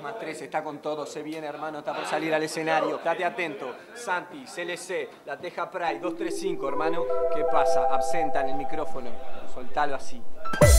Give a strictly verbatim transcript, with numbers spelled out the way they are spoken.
más tres, está con todo, se viene, hermano, está por salir al escenario. Estate atento. Santi, C L C, La Teja Pride, dos tres cinco, hermano. ¿Qué pasa? Absenta en el micrófono. Soltalo así.